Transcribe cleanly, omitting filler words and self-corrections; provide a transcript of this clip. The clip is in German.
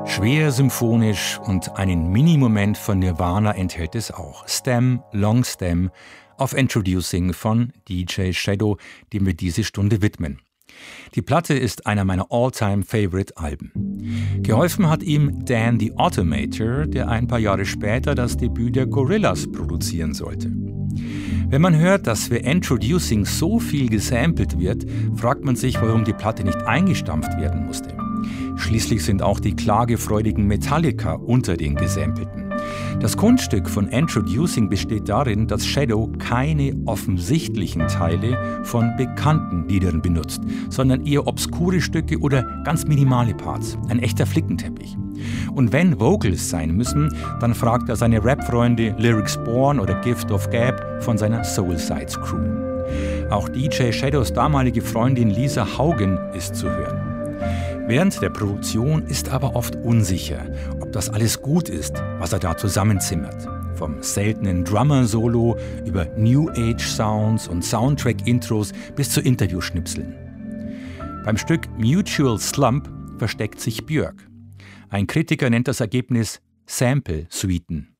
Schwer symphonisch und einen Minimoment von Nirvana enthält es auch. Stem, Long Stem auf Introducing von DJ Shadow, dem wir diese Stunde widmen. Die Platte ist einer meiner All-Time-Favorite-Alben. Geholfen hat ihm Dan the Automator, der ein paar Jahre später das Debüt der Gorillaz produzieren sollte. Wenn man hört, dass für Introducing so viel gesampelt wird, fragt man sich, warum die Platte nicht eingestampft werden musste. Schließlich sind auch die klagefreudigen Metallica unter den Gesampelten. Das Kunststück von Introducing besteht darin, dass Shadow keine offensichtlichen Teile von bekannten Liedern benutzt, sondern eher obskure Stücke oder ganz minimale Parts. Ein echter Flickenteppich. Und wenn Vocals sein müssen, dann fragt er seine Rap-Freunde Lyrics Born oder Gift of Gab von seiner Soulsides Crew. Auch DJ Shadows damalige Freundin Lisa Haugen ist zu hören. Während der Produktion ist aber oft unsicher, ob das alles gut ist, was er da zusammenzimmert. Vom seltenen Drummer-Solo über New Age-Sounds und Soundtrack-Intros bis zu Interview-Schnipseln. Beim Stück Mutual Slump versteckt sich Björk. Ein Kritiker nennt das Ergebnis Sample-Suiten.